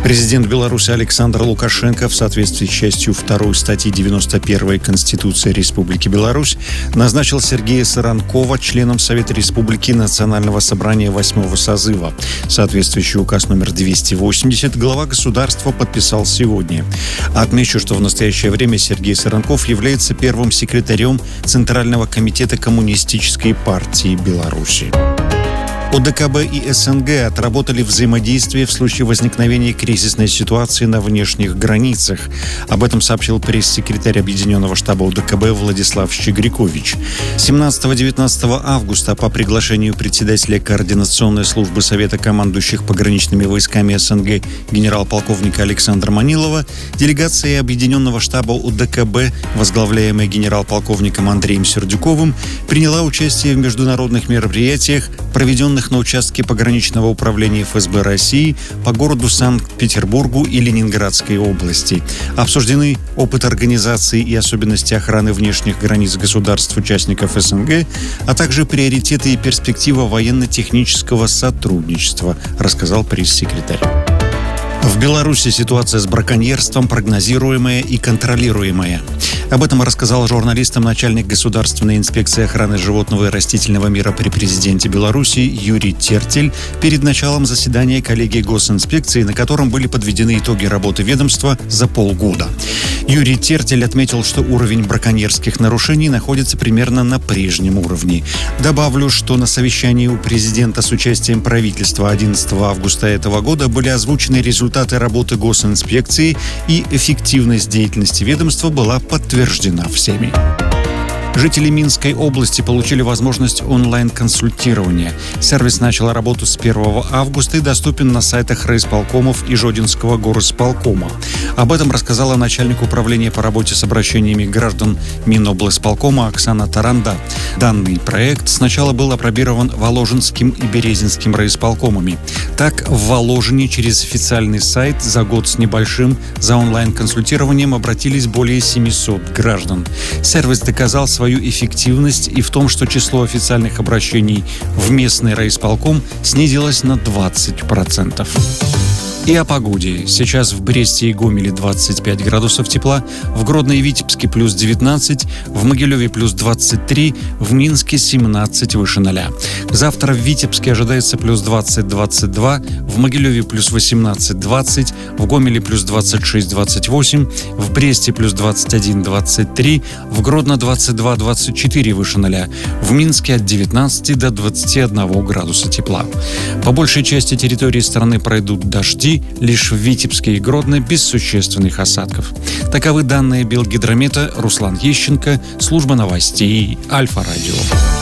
Президент Беларуси Александр Лукашенко в соответствии с частью 2 статьи 91 Конституции Республики Беларусь назначил Сергея Саранкова членом Совета Республики Национального собрания 8-го созыва. Соответствующий указ номер 280 глава государства подписал сегодня. Отмечу, что в настоящее время Сергей Саранков является первым секретарем Центрального комитета Коммунистической партии Беларуси. ОДКБ и СНГ отработали взаимодействие в случае возникновения кризисной ситуации на внешних границах. Об этом сообщил пресс-секретарь Объединенного штаба ОДКБ Владислав Щегрякович. 17-19 августа по приглашению председателя Координационной службы Совета командующих пограничными войсками СНГ генерал-полковника Александра Манилова делегация Объединенного штаба ОДКБ, возглавляемая генерал-полковником Андреем Сердюковым, приняла участие в международных мероприятиях, проведенных на участке пограничного управления ФСБ России по городу Санкт-Петербургу и Ленинградской области. Обсуждены опыт организации и особенности охраны внешних границ государств-участников СНГ, а также приоритеты и перспектива военно-технического сотрудничества, рассказал пресс-секретарь. В Беларуси ситуация с браконьерством прогнозируемая и контролируемая. Об этом рассказал журналистам начальник Государственной инспекции охраны животного и растительного мира при президенте Беларуси Юрий Тертель перед началом заседания коллегии госинспекции, на котором были подведены итоги работы ведомства за полгода. Юрий Тертель отметил, что уровень браконьерских нарушений находится примерно на прежнем уровне. Добавлю, что на совещании у президента с участием правительства 11 августа этого года были озвучены результаты работы госинспекции, и эффективность деятельности ведомства была подтверждена всеми. Жители Минской области получили возможность онлайн-консультирования. Сервис начал работу с 1 августа и доступен на сайтах райисполкомов и Жодинского горосполкома. Об этом рассказала начальник управления по работе с обращениями граждан Миноблсполкома Оксана Таранда. Данный проект сначала был апробирован Воложенским и Березинским райисполкомами. Так, в Воложине через официальный сайт за год с небольшим за онлайн-консультированием обратились более 700 граждан. Сервис доказал свою эффективность и в том, что число официальных обращений в местный райисполком снизилось на 20%. И о погоде. Сейчас в Бресте и Гомеле 25 градусов тепла, в Гродно и Витебске плюс 19, в Могилеве плюс 23, в Минске 17 выше 0. Завтра в Витебске ожидается плюс 20-22, в Могилеве плюс 18-20, в Гомеле плюс 26-28, в Бресте плюс 21-23, в Гродно 22-24 выше 0, в Минске от 19 до 21 градуса тепла. По большей части территории страны пройдут дожди, лишь в Витебске и Гродно без существенных осадков. Таковы данные Белгидромета. Руслан Ещенко, служба новостей Альфа-радио.